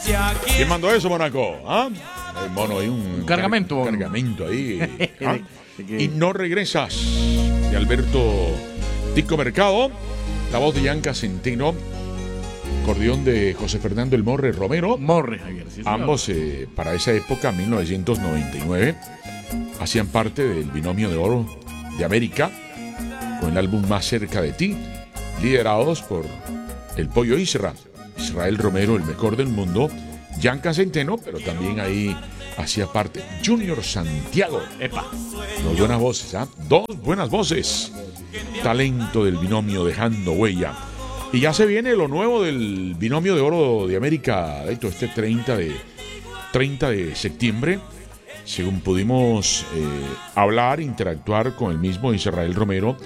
¿Quién mandó eso, Mónaco? ¿Ah? El mono hay un cargamento. Cargamento ahí. ¿Ah? Y no regresas, de Alberto Tico Mercado, la voz de Yanka Centeno, acordeón de José Fernando El Morre Romero. Morre, Javier. Sí, ambos, para esa época, 1999, hacían parte del binomio de oro de América, con el álbum Más cerca de ti, liderados por el Pollo Israel Romero, el mejor del mundo, Yanka Centeno, pero también ahí hacía parte Junior Santiago. Epa. Dos buenas voces, ¿ah? Dos buenas voces. Talento del binomio dejando huella. Y ya se viene lo nuevo del binomio de oro de América, este 30 de septiembre. Según pudimos hablar, interactuar con el mismo Israel Romero,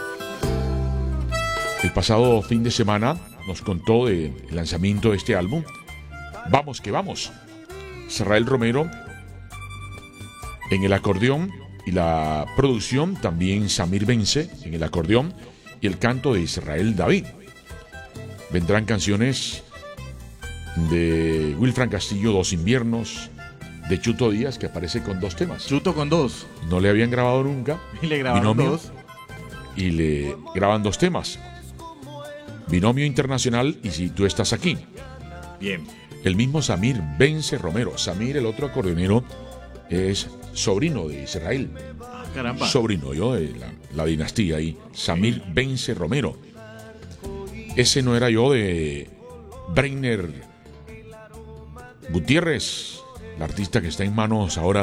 el pasado fin de semana nos contó del lanzamiento de este álbum. Vamos que vamos. Israel Romero en el acordeón y la producción, también Samir Vence en el acordeón y el canto de Israel David. Vendrán canciones de Wilfran Castillo, Dos Inviernos, de Chuto Díaz, que aparece con 2 temas. Chuto con 2. No le habían grabado nunca. Y le grabaron binomio, 2. Y le graban 2 temas. Binomio Internacional y Si tú estás aquí. Bien. El mismo Samir Vence Romero. Samir, el otro acordeonero, es sobrino de Israel. Ah, caramba. Sobrino yo de la dinastía ahí. Samir Vence Romero. Ese no era yo de Breiner Gutiérrez, el artista que está en manos ahora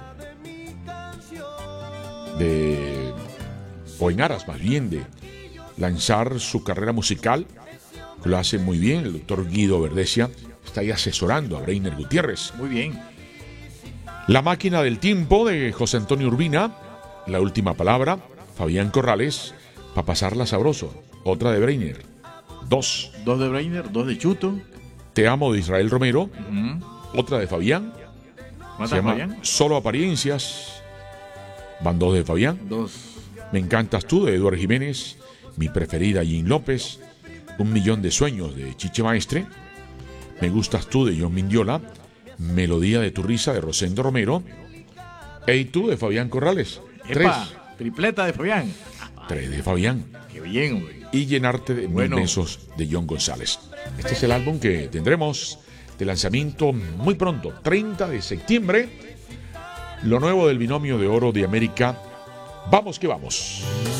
o en aras más bien de lanzar su carrera musical. Lo hace muy bien el doctor Guido Verdesia. Está ahí asesorando a Breiner Gutiérrez. Muy bien. La máquina del tiempo de José Antonio Urbina. La última palabra, Fabián Corrales, para pasarla sabroso. Otra de Breiner. 2. 2 de Breiner, 2 de Chuto. Te amo de Israel Romero. Otra de Fabián. Se llama Fabián? Solo Apariencias. Van 2 de Fabián. 2. Me encantas tú de Eduardo Jiménez. Mi preferida Jean López. 1.000.000 de sueños de Chiche Maestre. Me gustas tú de John Mindiola. Melodía de tu risa de Rosendo Romero. Ey tú de Fabián Corrales. 3. Tripleta de Fabián. 3 de Fabián. Qué bien, güey. Y Llenarte de Mil besos de John González. Este es el álbum que tendremos de lanzamiento muy pronto, 30 de septiembre. Lo nuevo del binomio de oro de América. Vamos que vamos.